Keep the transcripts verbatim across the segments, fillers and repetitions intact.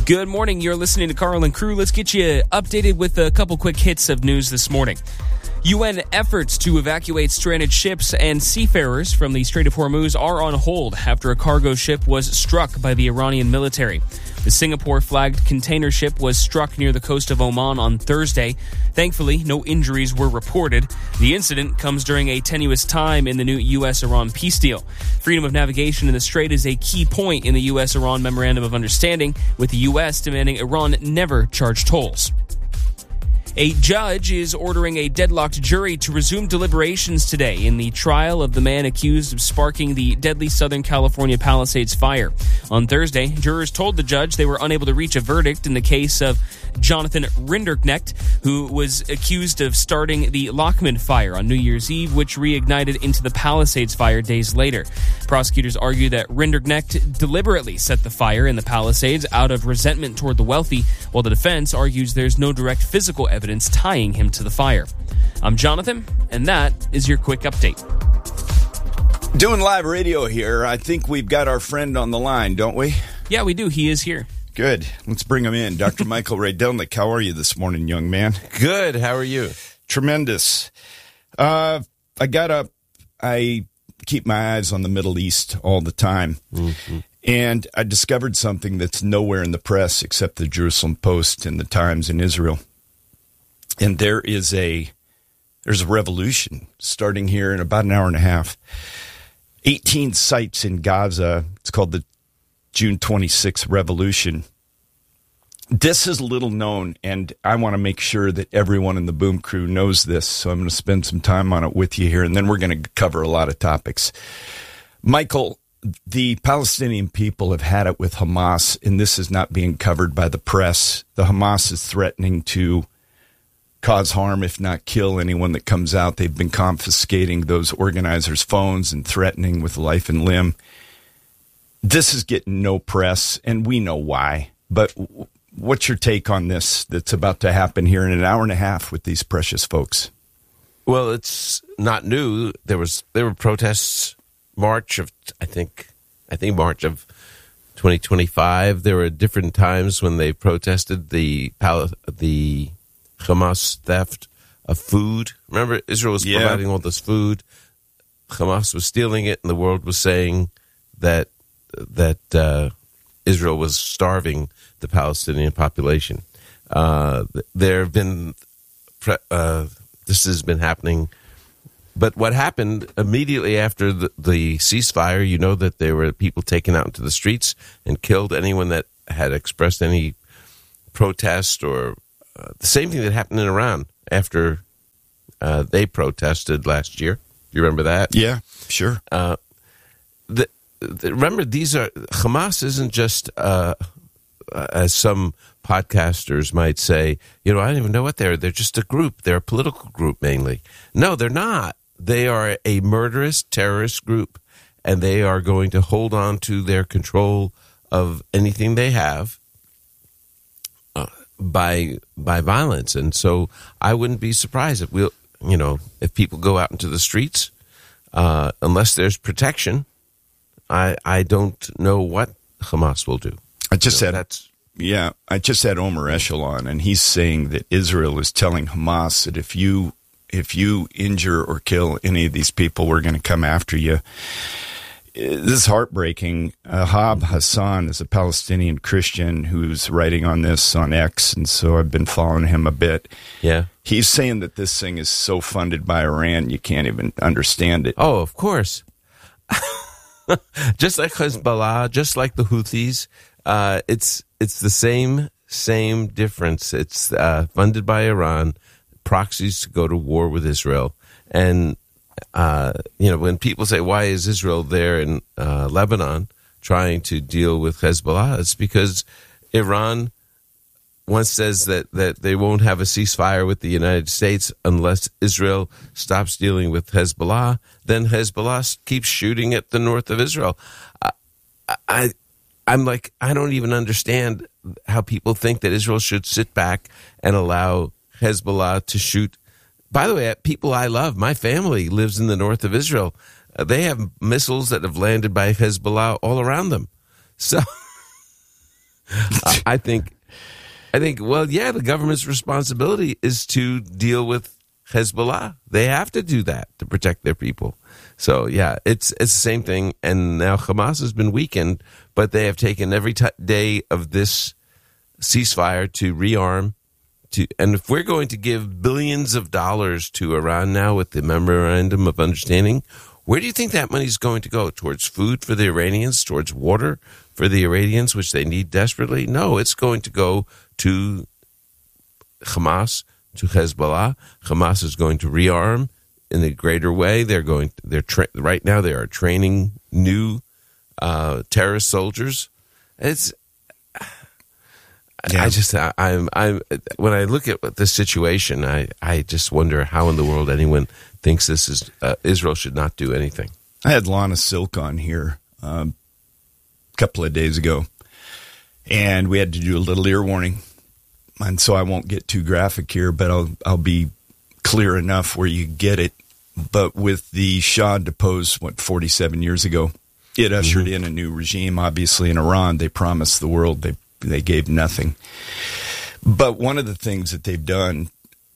Good morning. You're listening to Carl and Crew. Let's get you updated with a couple quick hits of news this morning. U N efforts to evacuate stranded ships and seafarers from the Strait of Hormuz are on hold after a cargo ship was struck by the Iranian military. The Singapore-flagged container ship was struck near the coast of Oman on Thursday. Thankfully, no injuries were reported. The incident comes during a tenuous time in the new U S Iran peace deal. Freedom of navigation in the strait is a key point in the U S Iran Memorandum of Understanding, with the U S demanding Iran never charge tolls. A judge is ordering a deadlocked jury to resume deliberations today in the trial of the man accused of sparking the deadly Southern California Palisades fire. On Thursday, jurors told the judge they were unable to reach a verdict in the case of Jonathan Rinderknecht, who was accused of starting the Lockman fire on New Year's Eve, which reignited into the Palisades fire days later. Prosecutors argue that Rinderknecht deliberately set the fire in the Palisades out of resentment toward the wealthy, while the defense argues there's no direct physical evidence tying him to the fire. I'm Jonathan, and that is your quick update. Doing live radio here. I think we've got our friend on the line, don't we? Yeah, we do. He is here. Good. Let's bring him in. Doctor Michael Rydelnik, how are you this morning, young man? Good. How are you? Tremendous. Uh, I got up. I keep my eyes on the Middle East all the time. Mm-hmm. And I discovered something that's nowhere in the press except the Jerusalem Post and the Times in Israel. And there is a there's a revolution starting here in about an hour and a half. eighteen sites in Gaza. It's called the June twenty-sixth Revolution. This is little known, and I want to make sure that everyone in the Boom Crew knows this, so I'm going to spend some time on it with you here, and then we're going to cover a lot of topics. Michael, the Palestinian people have had it with Hamas, and this is not being covered by the press. The Hamas is threatening to cause harm, if not kill, anyone that comes out. They've been confiscating those organizers' phones and threatening with life and limb. This is getting no press, and we know why. But what's your take on this that's about to happen here in an hour and a half with these precious folks? Well, it's not new. There was there were protests March of I think I think March of twenty twenty-five. There were different times when they protested the the Hamas theft of food. Remember, Israel was yeah. providing all this food. Hamas was stealing it, and the world was saying that that uh, Israel was starving the Palestinian population. Uh, there have been uh, this has been happening, but what happened immediately after the, the ceasefire? You know that there were people taken out into the streets and killed anyone that had expressed any protest or uh, the same thing that happened in Iran after uh, they protested last year. You remember that? Yeah, sure. Uh, the Remember, these are Hamas isn't just, uh, as some podcasters might say, you know, I don't even know what they're. They're just a group. They're a political group mainly. No, they're not. They are a murderous terrorist group, and they are going to hold on to their control of anything they have uh, by by violence. And so, I wouldn't be surprised if we'll, you know, if people go out into the streets, uh, unless there's protection. I, I don't know what Hamas will do. I just so had that's yeah. I just had Omer Eshel, and he's saying that Israel is telling Hamas that if you if you injure or kill any of these people, we're going to come after you. This is heartbreaking. Ahab Hassan is a Palestinian Christian who's writing on this on X, and so I've been following him a bit. Yeah, he's saying that this thing is so funded by Iran you can't even understand it. Oh, of course. Just like Hezbollah, just like the Houthis, uh, it's it's the same same difference. It's uh, funded by Iran, proxies to go to war with Israel, and uh, you know when people say why is Israel there in uh, Lebanon trying to deal with Hezbollah, it's because Iran once says that, that they won't have a ceasefire with the United States unless Israel stops dealing with Hezbollah. Then Hezbollah keeps shooting at the north of Israel. I, I, I'm like, I don't even understand how people think that Israel should sit back and allow Hezbollah to shoot. By the way, people I love, my family lives in the north of Israel. Uh, they have missiles that have landed by Hezbollah all around them. So... I, I think, I think. Well, yeah, the government's responsibility is to deal with Hezbollah. They have to do that to protect their people. So yeah, it's it's the same thing. And now Hamas has been weakened, but they have taken every t- day of this ceasefire to rearm. To, and if we're going to give billions of dollars to Iran now with the memorandum of understanding, where do you think that money is going to go? Towards food for the Iranians, towards water for the Iranians, which they need desperately? No, it's going to go to Hamas, to Hezbollah. Hamas is going to rearm in a greater way. They're going. They're tra- right now. They are training new uh, terrorist soldiers. It's. Yeah. I just, I, I'm, I'm. When I look at this situation, I, I just wonder how in the world anyone thinks this is uh, Israel should not do anything. I had Lana Silk on here um, a couple of days ago, and we had to do a little ear warning, and so I won't get too graphic here, but I'll, I'll be clear enough where you get it. But with the Shah deposed, what, forty-seven years ago, it ushered mm-hmm. in a new regime. Obviously, in Iran, they promised the world they. They gave nothing. But one of the things that they've done,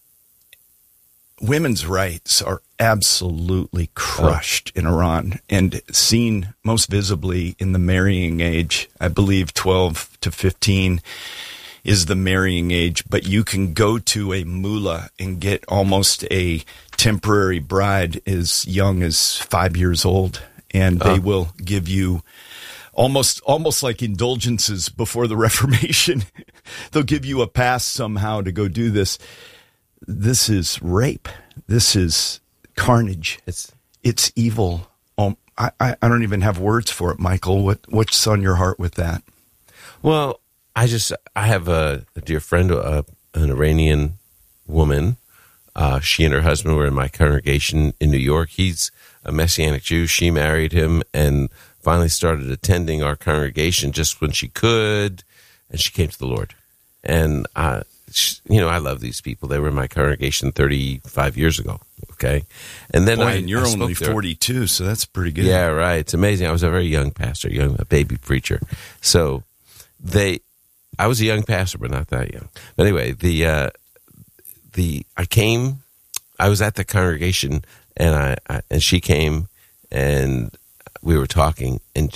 women's rights are absolutely crushed oh. in Iran and seen most visibly in the marrying age. I believe twelve to fifteen is the marrying age, but you can go to a mullah and get almost a temporary bride as young as five years old, and they oh. will give you Almost almost like indulgences before the Reformation. They'll give you a pass somehow to go do this. This is rape. This is carnage. It's it's evil. Um, I, I, I don't even have words for it, Michael. What What's on your heart with that? Well, I just, I have a, a dear friend, uh, an Iranian woman. Uh, she and her husband were in my congregation in New York. He's a Messianic Jew. She married him and finally started attending our congregation just when she could, and she came to the Lord. And, uh, she, you know, I love these people. They were in my congregation thirty-five years ago, okay? And then Boy, I, and you're I only forty-two, so that's pretty good. Yeah, right. It's amazing. I was a very young pastor, young, a baby preacher. So they, I was a young pastor, but not that young. But anyway, the, uh, the, I came, I was at the congregation, and I, I and she came, and we were talking, and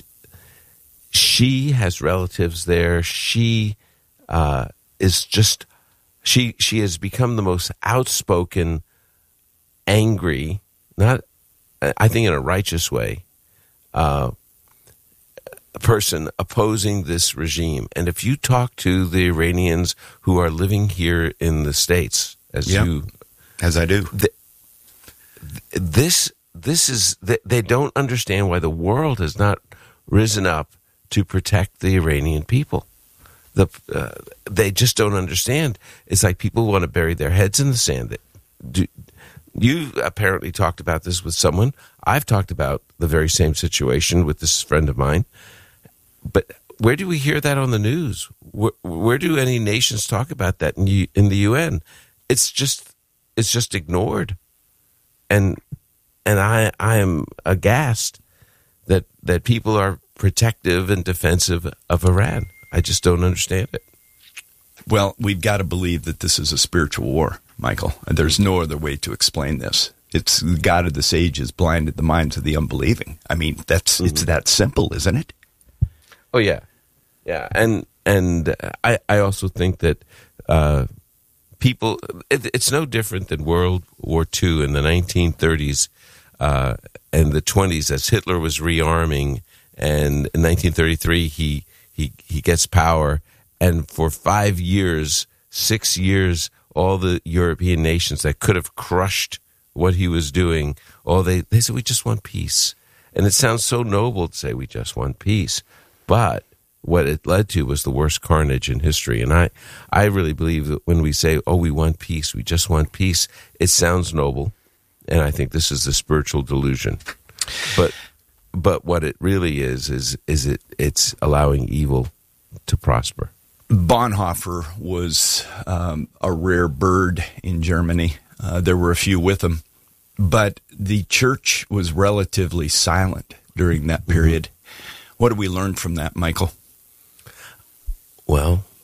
she has relatives there. She uh, is just, she she has become the most outspoken, angry, not, I think in a righteous way, uh, person opposing this regime. And if you talk to the Iranians who are living here in the States, as yeah, you, as I do, th- this. This is, they don't understand why the world has not risen up to protect the Iranian people. The uh, they just don't understand. It's like people want to bury their heads in the sand. Do, you apparently talked about this with someone. I've talked about the very same situation with this friend of mine. But where do we hear that on the news? Where, where do any nations talk about that in, U, in the U N? It's just, it's just ignored. And And I, I am aghast that that people are protective and defensive of Iran. I just don't understand it. Well, we've got to believe that this is a spiritual war, Michael. There's no other way to explain this. It's the God of this age has blinded the minds of the unbelieving. I mean, that's mm-hmm. it's that simple, isn't it? Oh yeah, yeah, and and I I also think that uh, people it, it's no different than World War Two in the nineteen thirties. Uh, and the twenties, as Hitler was rearming, and in nineteen thirty-three he he he gets power, and for five years, six years, all the European nations that could have crushed what he was doing, all they they said, we just want peace, and it sounds so noble to say we just want peace, but what it led to was the worst carnage in history. And I I really believe that when we say, oh, we want peace, we just want peace, it sounds noble. And I think this is the spiritual delusion, but but what it really is is is it it's allowing evil to prosper. Bonhoeffer was um, a rare bird in Germany. Uh, there were a few with him, but the church was relatively silent during that period. Mm-hmm. What did we learn from that, Michael? Well,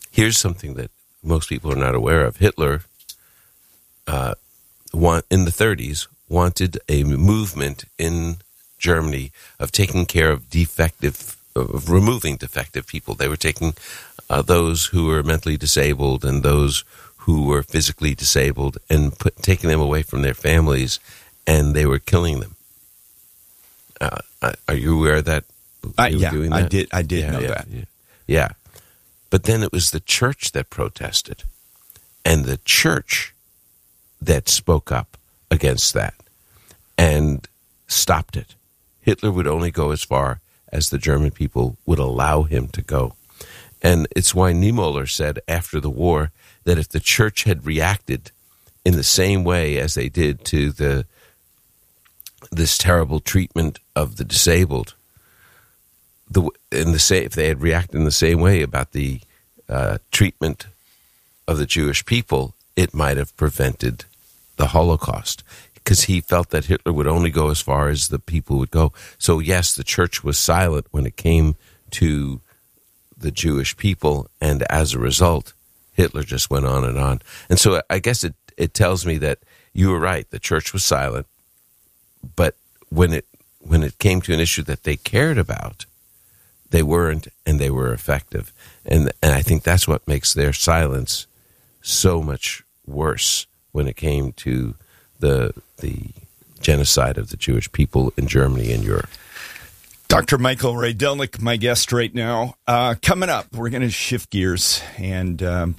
Here's something that most people are not aware of. Hitler, uh, want, in the thirties, wanted a movement in Germany of taking care of defective, of removing defective people. They were taking uh, those who were mentally disabled and those who were physically disabled and put, taking them away from their families, and they were killing them. Uh, are you aware of that? Uh, yeah, that? I did. I did yeah, know yeah, that. Yeah. yeah, but then it was the church that protested, and the church that spoke up against that and stopped it. Hitler would only go as far as the German people would allow him to go. And it's why Niemöller said after the war that if the church had reacted in the same way as they did to the this terrible treatment of the disabled, the in the same if they had reacted in the same way about the uh, treatment of the Jewish people, it might have prevented the Holocaust. Because he felt that Hitler would only go as far as the people would go. So yes, the church was silent when it came to the Jewish people, and as a result, Hitler just went on and on. And so I guess it, it tells me that you were right. The church was silent, but when it when it came to an issue that they cared about, they weren't, and they were effective. And and I think that's what makes their silence so much worse when it came to the the genocide of the Jewish people in Germany and Europe. Doctor Michael Rydelnik, my guest right now. Uh, coming up, we're going to shift gears, and um,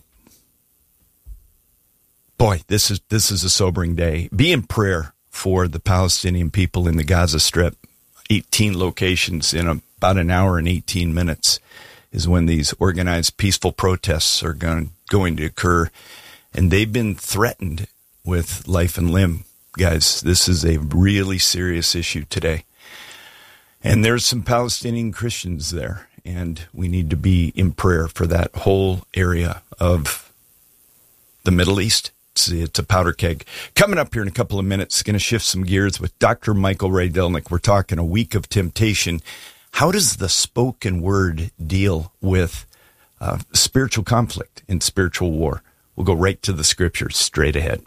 boy, this is this is a sobering day. Be in prayer for the Palestinian people in the Gaza Strip. eighteen locations in about an hour and eighteen minutes is when these organized peaceful protests are going going to occur, and they've been threatened with life and limb. Guys, this is a really serious issue today. And there's some Palestinian Christians there, and we need to be in prayer for that whole area of the Middle East. It's, it's a powder keg. Coming up here in a couple of minutes, going to shift some gears with Doctor Michael Rydelnik. We're talking a week of temptation. How does the spoken word deal with uh, spiritual conflict and spiritual war? We'll go right to the scriptures straight ahead.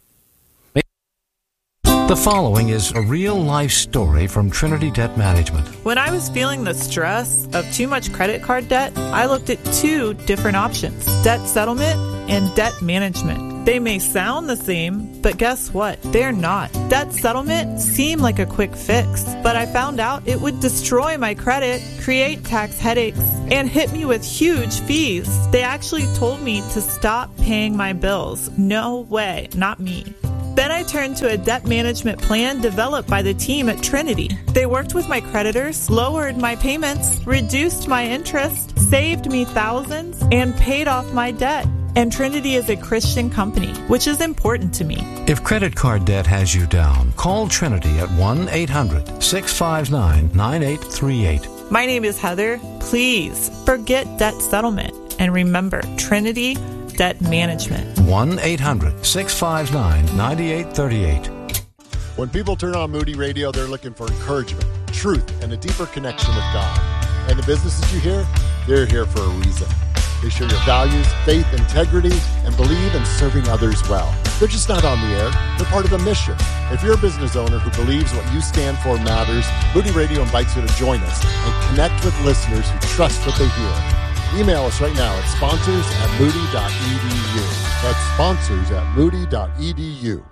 The following is a real-life story from Trinity Debt Management. When I was feeling the stress of too much credit card debt, I looked at two different options: debt settlement and debt management. They may sound the same, but guess what? They're not. Debt settlement seemed like a quick fix, but I found out it would destroy my credit, create tax headaches, and hit me with huge fees. They actually told me to stop paying my bills. No way, not me. Then I turned to a debt management plan developed by the team at Trinity. They worked with my creditors, lowered my payments, reduced my interest, saved me thousands, and paid off my debt. And Trinity is a Christian company, which is important to me. If credit card debt has you down, call Trinity at one eight hundred six five nine nine eight three eight. My name is Heather. Please forget debt settlement and remember Trinity Debt Management. one eight hundred six five nine nine eight three eight. When people turn on Moody Radio, they're looking for encouragement, truth, and a deeper connection with God. And the businesses you hear, they're here for a reason. They share your values, faith, integrity, and believe in serving others well. They're just not on the air. They're part of the mission. If you're a business owner who believes what you stand for matters, Moody Radio invites you to join us and connect with listeners who trust what they hear. Email us right now at sponsors at moody dot e d u. That's sponsors at moody dot e d u.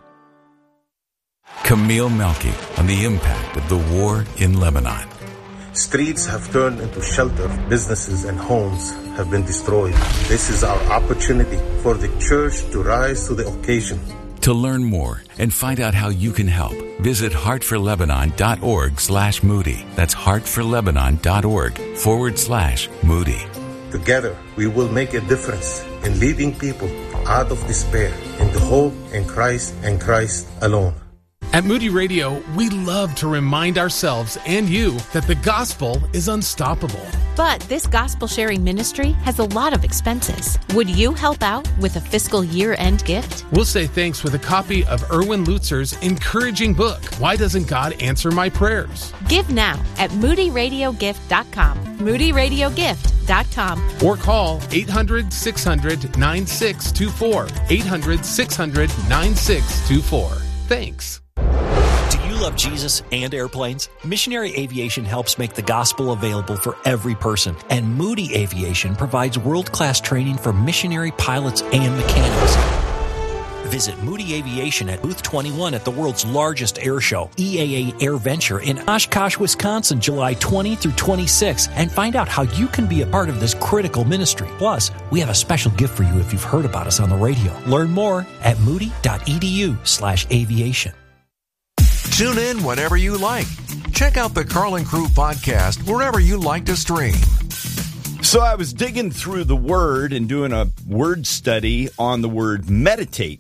Camille Melky on the impact of the war in Lebanon. Streets have turned into shelter. Businesses and homes have been destroyed. This is our opportunity for the church to rise to the occasion. To learn more and find out how you can help, visit heartforlebanon.org slash Moody. That's heartforlebanon.org forward slash Moody. Together, we will make a difference in leading people out of despair into hope in Christ and Christ alone. At Moody Radio, we love to remind ourselves and you that the gospel is unstoppable. But this gospel sharing ministry has a lot of expenses. Would you help out with a fiscal year-end gift? We'll say thanks with a copy of Erwin Lutzer's encouraging book, Why Doesn't God Answer My Prayers? Give now at moody radio gift dot com. moody radio gift dot com. Or call eight hundred, six hundred, nine six two four. eight hundred, six hundred, nine six two four. Thanks. Do you love Jesus and airplanes? Missionary Aviation helps make the gospel available for every person, and Moody Aviation provides world-class training for missionary pilots and mechanics. Visit Moody Aviation at Booth twenty-one at the world's largest air show, E A A Air Venture in Oshkosh, Wisconsin, July twentieth through twenty-sixth, and find out how you can be a part of this critical ministry. Plus, we have a special gift for you if you've heard about us on the radio. Learn more at moody.edu slash aviation. Tune in whenever you like. Check out the Carl and Crew podcast wherever you like to stream. So I was digging through the word and doing a word study on the word meditate.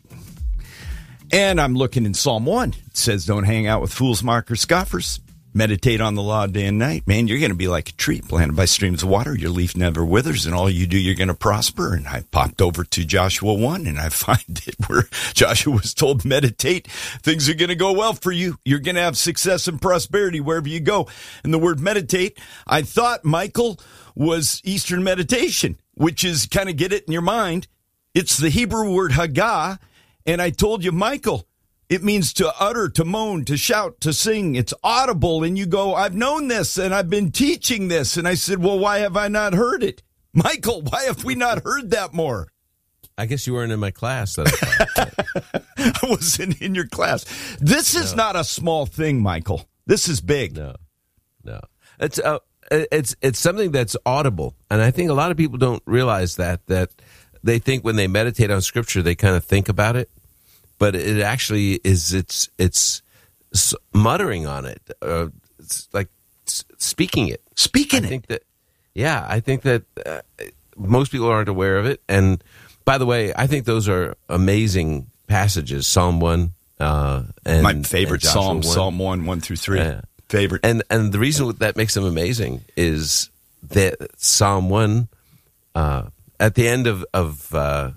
And I'm looking in Psalm one. It says, don't hang out with fools, mockers, scoffers. Meditate on the law day and night. Man, you're going to be like a tree planted by streams of water. Your leaf never withers, and all you do, you're going to prosper. And I popped over to Joshua one, and I find it where Joshua was told, meditate. Things are going to go well for you. You're going to have success and prosperity wherever you go. And the word meditate, I thought, Michael, was Eastern meditation, which is kind of get it in your mind. It's the Hebrew word Haggah. And I told you, Michael, it means to utter, to moan, to shout, to sing. It's audible. And you go, I've known this and I've been teaching this. And I said, well, why have I not heard it? Michael, why have we not heard that more? I guess you weren't in my class. I wasn't in your class. This is no. not a small thing, Michael. This is big. No, no. It's uh, it's it's something that's audible. And I think a lot of people don't realize that, that they think when they meditate on Scripture, they kind of think about it. But it actually is, it's it's muttering on it, uh, it's like speaking it. Speaking I it. Think that, yeah, I think that uh, most people aren't aware of it. And by the way, I think those are amazing passages, Psalm one. Uh, and, My favorite and Psalm, one. Psalm one, one through three. Uh, favorite. And, and the reason that makes them amazing is that Psalm one, uh, at the end of, of uh,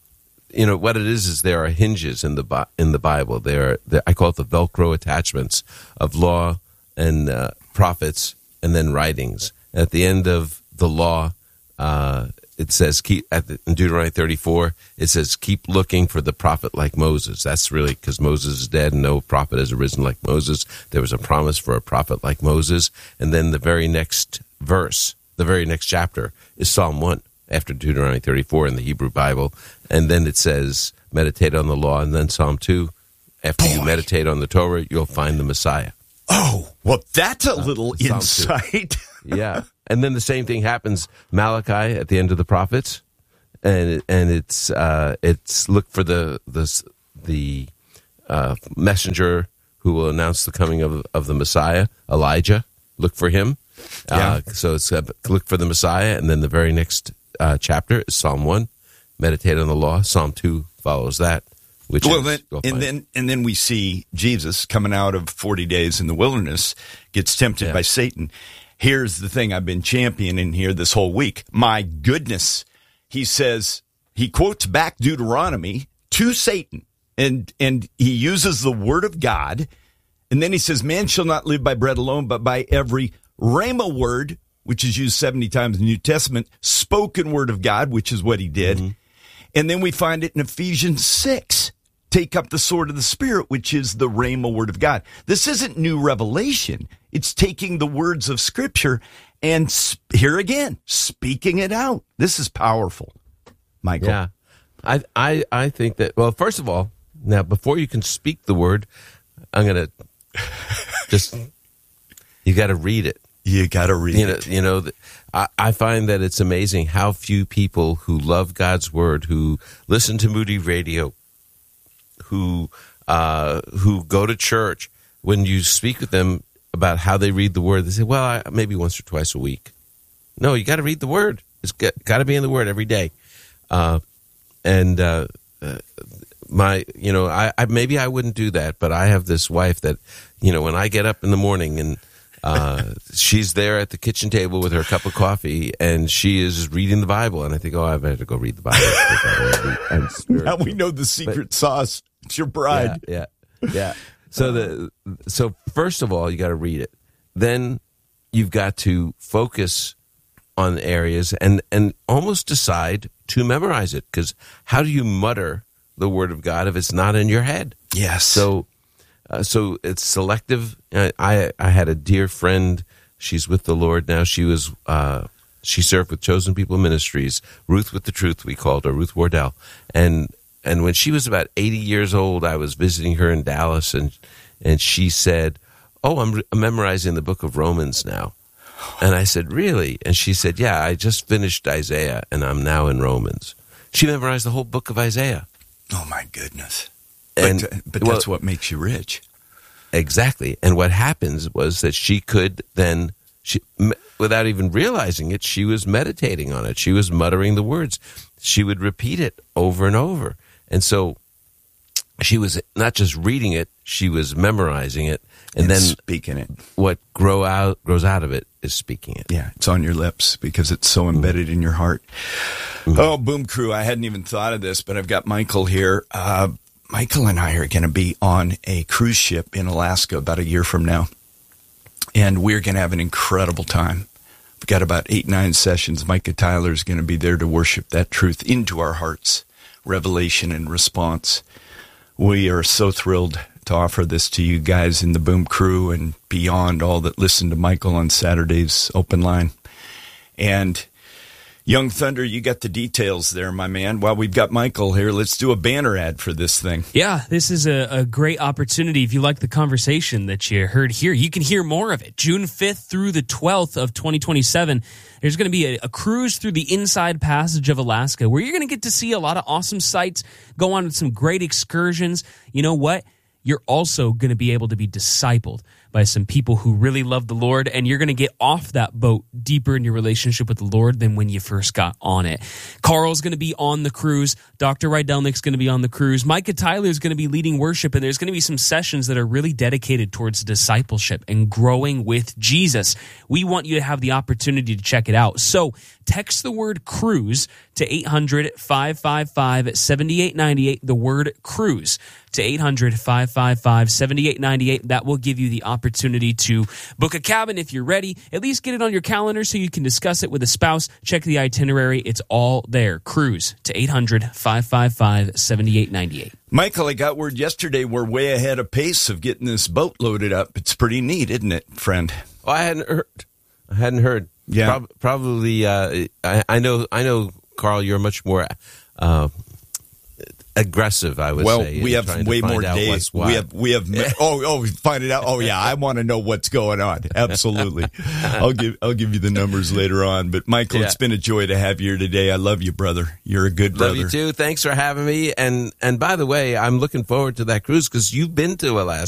you know, what it is is there are hinges in the in the Bible. There, are, I call it the Velcro attachments of law and uh, prophets, and then writings. At the end of the law, uh, it says keep at the, in Deuteronomy thirty-four. It says keep looking for the prophet like Moses. That's really because Moses is dead, and no prophet has arisen like Moses. There was a promise for a prophet like Moses, and then the very next verse, the very next chapter, is Psalm one. After Deuteronomy thirty-four in the Hebrew Bible. And then it says, meditate on the law. And then Psalm two, after Boy. you meditate on the Torah, you'll find the Messiah. Oh, well, that's a uh, little insight. Yeah. And then the same thing happens, Malachi at the end of the prophets. And and it's uh, it's look for the the, the uh, messenger who will announce the coming of, of the Messiah, Elijah. Look for him. Yeah. Uh, so it's uh, look for the Messiah. And then the very next Uh, chapter is Psalm one, meditate on the law. Psalm two follows that, which well, is, then, and then and then we see Jesus coming out of forty days in the wilderness, gets tempted yeah. by Satan. Here's the thing I've been championing here this whole week. My goodness, he says, he quotes back Deuteronomy to Satan, and and he uses the word of God, and then he says, man shall not live by bread alone, but by every rhema word, which is used seventy times in the New Testament, spoken word of God, which is what he did. Mm-hmm. And then we find it in Ephesians six. Take up the sword of the Spirit, which is the rhema word of God. This isn't new revelation. It's taking the words of Scripture and, here again, speaking it out. This is powerful, Michael. Yeah. I, I, I think that, well, first of all, now, before you can speak the word, I'm going to just, you got to read it. You got to read you know, it. You know, I, I find that it's amazing how few people who love God's word, who listen to Moody Radio, who uh, who go to church, when you speak with them about how they read the word, they say, well, I, maybe once or twice a week. No, you got to read the word. It's got, got to be in the word every day. Uh, and uh, uh, my, you know, I, I maybe I wouldn't do that, but I have this wife that, you know, when I get up in the morning and uh, she's there at the kitchen table with her cup of coffee and she is reading the Bible, and I think, oh, I better go read the Bible. I'm now we know the secret but, sauce. It's your bride. Yeah, yeah, yeah. So the so first of all, you got to read it. Then you've got to focus on areas and and almost decide to memorize it, because how do you mutter the Word of God if it's not in your head? Yes. So, uh, so it's selective. I, I I had a dear friend. She's with the Lord now. She was uh, she served with Chosen People Ministries. Ruth with the Truth, we called her, Ruth Wardell. And and when she was about eighty years old, I was visiting her in Dallas, and and she said, "Oh, I'm, re- I'm memorizing the book of Romans now." And I said, "Really?" And she said, "Yeah, I just finished Isaiah, and I'm now in Romans." She memorized the whole book of Isaiah. Oh, my goodness. And, but but that's well, what makes you rich. Exactly. And what happens was that she could then, she, without even realizing it, she was meditating on it. She was muttering the words. She would repeat it over and over. And so she was not just reading it, she was memorizing it. And, and then speaking it. What grow out grows out of it is speaking it. Yeah, it's on your lips because it's so embedded mm-hmm. in your heart. Mm-hmm. Oh, Boom Crew, I hadn't even thought of this, but I've got Michael here. Uh, Michael and I are going to be on a cruise ship in Alaska about a year from now, and we're going to have an incredible time. We've got about eight, nine sessions. Micah Tyler is going to be there to worship that truth into our hearts, revelation and response. We are so thrilled to offer this to you guys in the Boom Crew and beyond, all that listen to Michael on Saturday's Open Line. And Young Thunder, you got the details there, my man. While we've got Michael here, let's do a banner ad for this thing. Yeah, this is a, a great opportunity. If you like the conversation that you heard here, you can hear more of it. June fifth through the twelfth of twenty twenty-seven, there's going to be a, a cruise through the Inside Passage of Alaska where you're going to get to see a lot of awesome sights, go on some great excursions. You know what? You're also going to be able to be discipled by some people who really love the Lord, and you're going to get off that boat deeper in your relationship with the Lord than when you first got on it. Carl's going to be on the cruise. Doctor Rydelnik's going to be on the cruise. Micah Tyler is going to be leading worship, and there's going to be some sessions that are really dedicated towards discipleship and growing with Jesus. We want you to have the opportunity to check it out. So text the word cruise to eight hundred, five five five, seven eight nine eight, the word cruise to eight hundred, five five five, seven eight nine eight. That will give you the opportunity to book a cabin if you're ready. At least get it on your calendar so you can discuss it with a spouse. Check the itinerary. It's all there. Cruise to eight hundred, five five five, seven eight nine eight. Michael, I got word yesterday we're way ahead of pace of getting this boat loaded up. It's pretty neat, isn't it, friend? Oh, I hadn't heard. I hadn't heard. Yeah. Prob- probably, uh, I, I know, I know, Carl, you're much more uh, aggressive, I would well, say. Well, we have way more days. We have, we have, oh, oh, find it out. Oh, yeah, I want to know what's going on. Absolutely. I'll give, I'll give you the numbers later on. But Michael, yeah. It's been a joy to have you here today. I love you, brother. You're a good brother. Love you too. Thanks for having me. And, and by the way, I'm looking forward to that cruise because you've been to Alaska.